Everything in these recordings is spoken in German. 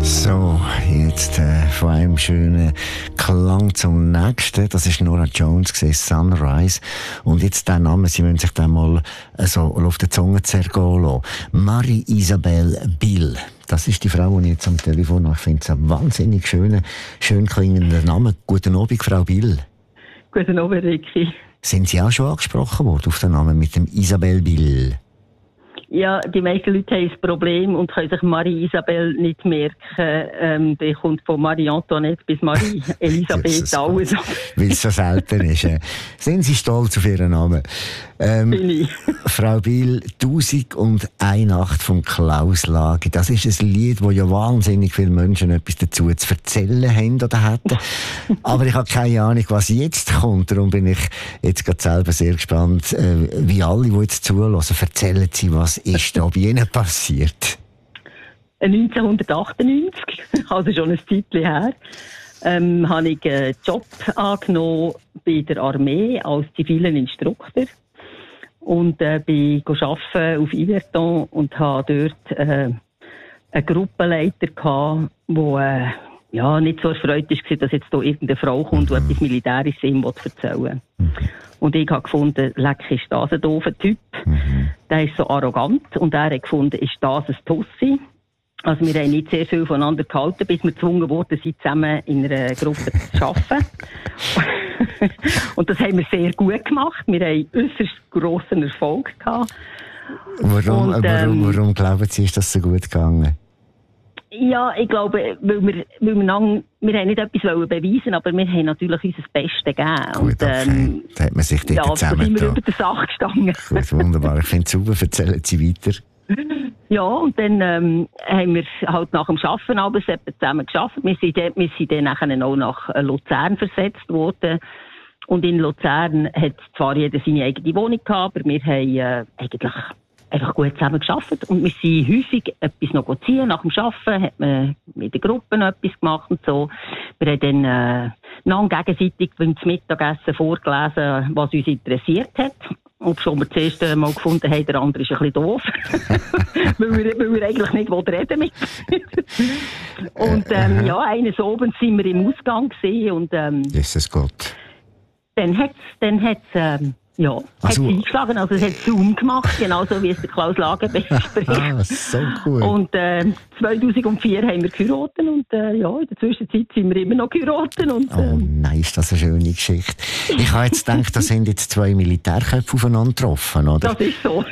So, jetzt von einem schönen Klang zum nächsten. Das ist Norah Jones, Sunrise. Und jetzt der Name, Sie müssen sich den mal so auf der Zunge zergehen lassen. Marie-Isabelle Bill. Das ist die Frau, die ich jetzt am Telefon habe. Ich finde es ein wahnsinnig schön klingender Name. Guten Abend, Frau Bill. Guten Abend, Ricky. Sind Sie auch schon angesprochen worden auf den Namen mit dem Isabelle Bill? Ja, die meisten Leute haben ein Problem und können sich Marie-Isabelle nicht merken. Der kommt von Marie-Antoinette bis Marie-Elisabeth alles. Weil es so selten ist. Sind Sie stolz auf Ihren Namen? Bin ich. Frau Bill, 1001 Nacht von Klaus Lage. Das ist ein Lied, wo ja wahnsinnig viele Menschen etwas dazu zu erzählen haben oder hätten. Aber ich habe keine Ahnung, was jetzt kommt. Darum bin ich jetzt gerade selber sehr gespannt, wie alle, die jetzt zuhören, erzählen Sie, was ist da bei Ihnen passiert? 1998, also schon ein Zeitchen her, habe ich einen Job angenommen bei der Armee als zivilen Instruktor und bin arbeiten auf Yverton und habe dort einen Gruppenleiter gehabt, der nicht so erfreut war, dass jetzt hier irgendeine Frau kommt, die etwas Militärisches ihm erzählen will. Und ich habe gefunden, leck, ist das ein doofer Typ. Der ist so arrogant. Und er hat gefunden, ist das ein Tussi. Also wir haben nicht sehr viel voneinander gehalten, bis wir gezwungen wurden, sie zusammen in einer Gruppe zu arbeiten. Und das haben wir sehr gut gemacht. Wir haben äußerst grossen Erfolg gehabt. Warum glauben Sie, ist das so gut gegangen? Ja, ich glaube, weil wir haben nicht etwas beweisen, aber wir haben natürlich unser Bestes gegeben. Gut, okay. Da hat man sich dort zusammen. Da sind wir über die Sache gestanden. Gut, wunderbar. Ich finde es super. Erzählen Sie weiter. Ja, und dann haben wir halt nach dem Arbeiten abends zusammen gearbeitet. Wir sind dann nachher auch nach Luzern versetzt worden. Und in Luzern hat zwar jeder seine eigene Wohnung gehabt, aber wir haben eigentlich einfach gut zusammen gearbeitet. Und wir sind häufig etwas noch ziehen. Nach dem Arbeiten hat man mit der Gruppe noch etwas gemacht und so. Wir haben dann gegenseitig beim Mittagessen vorgelesen, was uns interessiert hat. Und schon wir das erste Mal gefunden haben, der andere ist ein bisschen doof. weil wir eigentlich nicht reden mit. Und eines Abends sind wir im Ausgang gewesen und Jesus Gott. Dann hat's eingeschlagen, also es hat Zoom gemacht, genauso wie es der Klaus Lage bespricht. So cool. Und 2004 haben wir geheiratet und in der Zwischenzeit sind wir immer noch geheiratet. Und, nein, ist das eine schöne Geschichte. Ich habe jetzt gedacht, da sind jetzt zwei Militärköpfe aufeinander getroffen, oder? Das ist so.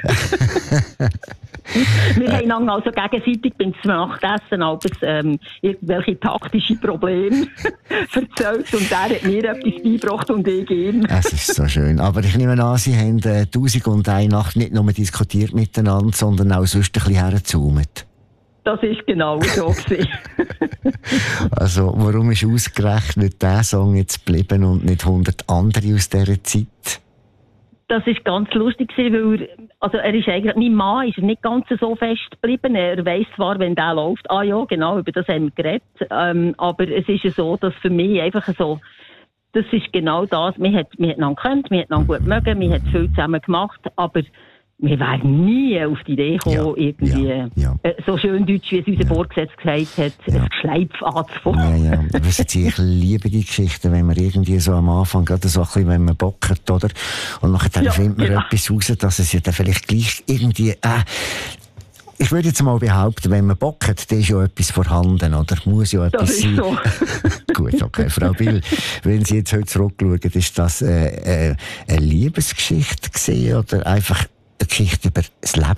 Wir haben dann also gegenseitig beim Nachtessen irgendwelche taktische Probleme erzählt und er hat mir etwas beigebracht und ich ihm. Es ist so schön. Aber ich nehme an, Sie haben 1001 Nacht nicht nur diskutiert miteinander, sondern auch sonst ein bisschen hergezoomt. Das ist genau so gewesen. Also, warum ist ausgerechnet dieser Song jetzt geblieben und nicht 100 andere aus dieser Zeit? Das ist ganz lustig, weil mein Mann ist nicht ganz so fest geblieben. Er weiss zwar, wenn der läuft, genau, über das haben wir geredet. Aber es ist ja so, dass für mich einfach so, das ist genau das. Wir hat einander gekannt, wir hat einander gut mögen, wir haben viel zusammen gemacht, aber wir wären nie auf die Idee gekommen, so schön deutsch, wie es unser Vorgesetzter gesagt hat, ein Geschleipf anzufangen. Ja. Wissen Sie, ich liebe die Geschichten, wenn man irgendwie so am Anfang, gerade so ein bisschen, wenn man bockert, oder? Und nachher findet man etwas raus, dass es ja dann vielleicht gleich irgendwie, ich würde jetzt mal behaupten, wenn man bockert, dann ist ja etwas vorhanden, oder? Muss ja etwas sein. So. Gut, okay. Frau Bill, wenn Sie jetzt heute zurückschauen, ist das eine Liebesgeschichte gewesen, oder einfach eine Geschichte über das Leben?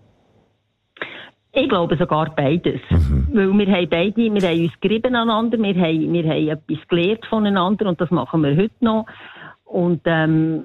Ich glaube sogar beides. Weil wir haben uns gerieben aneinander, wir haben etwas gelernt voneinander und das machen wir heute noch. Und wir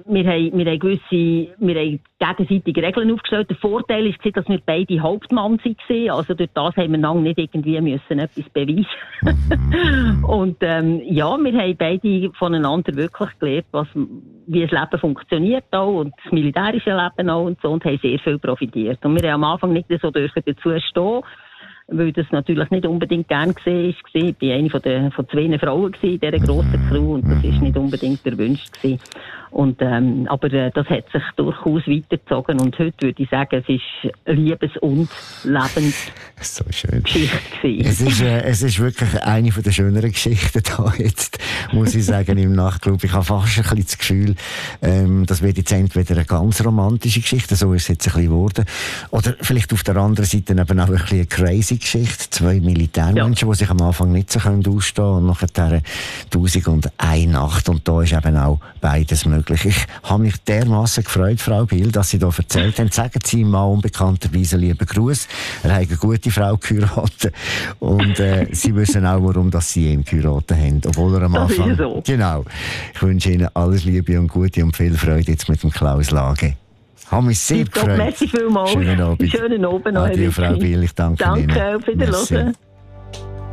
haben gegenseitige Regeln aufgestellt. Der Vorteil war, dass wir beide Hauptmann waren. Also durch das haben wir lange nicht irgendwie müssen etwas beweisen. Und wir haben beide voneinander wirklich gelernt, wie das Leben funktioniert auch und das militärische Leben auch und so, und haben sehr viel profitiert. Und wir haben am Anfang nicht so dazu stehen. weil das natürlich nicht unbedingt gern gesehen ist. Ich war eine von 2 Frauen in dieser grossen Crew und das ist nicht unbedingt erwünscht gewesen. Und, aber das hat sich durchaus weitergezogen und heute würde ich sagen, es ist Liebes- und so schön. Geschichte gewesen. Es ist wirklich eine der schöneren Geschichten da jetzt, muss ich sagen, im Nachtclub. Ich habe fast ein bisschen das Gefühl, das wird jetzt entweder eine ganz romantische Geschichte, so ist es jetzt ein bisschen geworden, oder vielleicht auf der anderen Seite eben auch ein bisschen eine crazy Geschichte. 2 Militärmenschen, die sich am Anfang nicht so ausstehen können und nachher 1001 Nacht. Und da ist eben auch beides möglich. Ich habe mich dermassen gefreut, Frau Biel, dass Sie da erzählt haben. Sagen Sie ihm mal unbekannterweise lieben Gruß. Er hat eine gute Frau geheiratet. Und Sie wissen auch, warum dass Sie ihn geheiratet haben. Obwohl er am Anfang... Das ist so. Genau. Ich wünsche Ihnen alles Liebe und Gute und viel Freude jetzt mit dem Klaus Lage. Ich habe mich sehr gefreut. Merci vielmals. Schönen Abend. Schönen Abend. Adieu, Frau Biel. Ich danke Ihnen. Danke, auf Wiedersehen.